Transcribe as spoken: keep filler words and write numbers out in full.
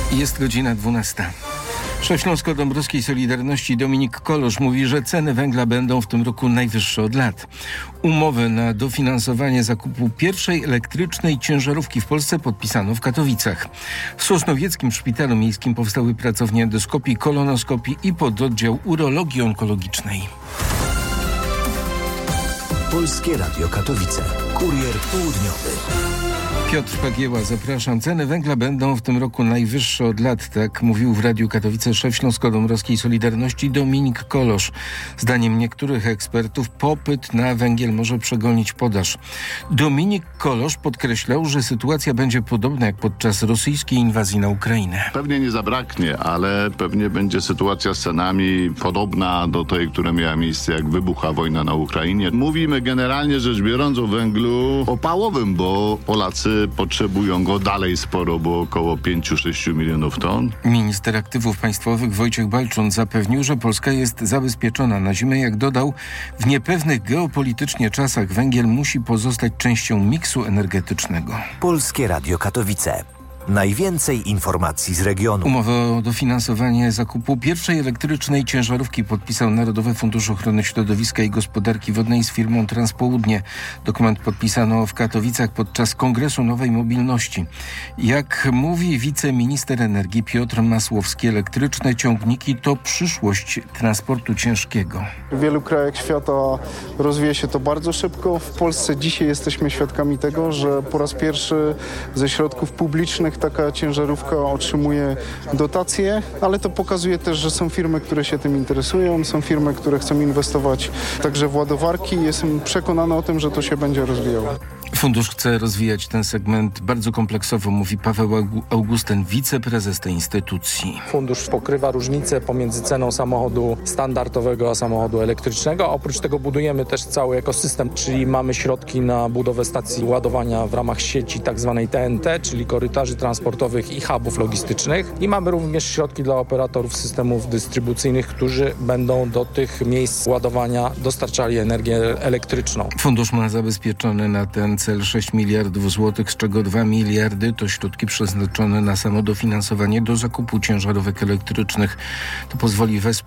Jest godzina dwunasta. Szef Śląsko-Dąbrowskiej Solidarności Dominik Kolosz mówi, że ceny węgla będą w tym roku najwyższe od lat. Umowę na dofinansowanie zakupu pierwszej elektrycznej ciężarówki w Polsce podpisano w Katowicach. W Sosnowieckim Szpitalu Miejskim powstały pracownie endoskopii, kolonoskopii i pododdział urologii onkologicznej. Polskie Radio Katowice. Kurier południowy. Piotr Pagieła, zapraszam. Ceny węgla będą w tym roku najwyższe od lat, tak mówił w Radiu Katowice szef Śląsko-Dąbrowskiej Solidarności Dominik Kolosz. Zdaniem niektórych ekspertów popyt na węgiel może przegonić podaż. Dominik Kolosz podkreślał, że sytuacja będzie podobna jak podczas rosyjskiej inwazji na Ukrainę. Pewnie nie zabraknie, ale pewnie będzie sytuacja z cenami podobna do tej, która miała miejsce, jak wybuchła wojna na Ukrainie. Mówimy generalnie rzecz biorąc o węglu opałowym, bo Polacy potrzebują go dalej sporo, bo około pięć do sześciu milionów ton. Minister Aktywów Państwowych Wojciech Balczun zapewnił, że Polska jest zabezpieczona na zimę. Jak dodał, w niepewnych geopolitycznie czasach węgiel musi pozostać częścią miksu energetycznego. Polskie Radio Katowice. Najwięcej informacji z regionu. Umowę o dofinansowanie zakupu pierwszej elektrycznej ciężarówki podpisał Narodowy Fundusz Ochrony Środowiska i Gospodarki Wodnej z firmą Transpołudnie. Dokument podpisano w Katowicach podczas Kongresu Nowej Mobilności. Jak mówi wiceminister energii Piotr Masłowski, elektryczne ciągniki to przyszłość transportu ciężkiego. W wielu krajach świata rozwija się to bardzo szybko. W Polsce dzisiaj jesteśmy świadkami tego, że po raz pierwszy ze środków publicznych taka ciężarówka otrzymuje dotacje, ale to pokazuje też, że są firmy, które się tym interesują, są firmy, które chcą inwestować także w ładowarki. Jestem przekonany o tym, że to się będzie rozwijało. Fundusz chce rozwijać ten segment bardzo kompleksowo, mówi Paweł Augustyn, wiceprezes tej instytucji. Fundusz pokrywa różnicę pomiędzy ceną samochodu standardowego a samochodu elektrycznego. Oprócz tego budujemy też cały ekosystem, czyli mamy środki na budowę stacji ładowania w ramach sieci tzw. T N T, czyli korytarzy transportowych i hubów logistycznych. I mamy również środki dla operatorów systemów dystrybucyjnych, którzy będą do tych miejsc ładowania dostarczali energię elektryczną. Fundusz ma zabezpieczony na ten cel sześć miliardów złotych, z czego dwa miliardy to środki przeznaczone na samo dofinansowanie do zakupu ciężarówek elektrycznych. To pozwoli wesprzeć